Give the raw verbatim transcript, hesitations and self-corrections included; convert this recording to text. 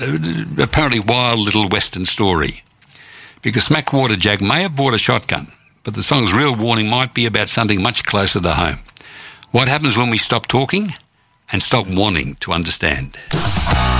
apparently wild little western story. Because Smackwater Jack may have bought a shotgun, but the song's real warning might be about something much closer to home. What happens when we stop talking and stop wanting to understand?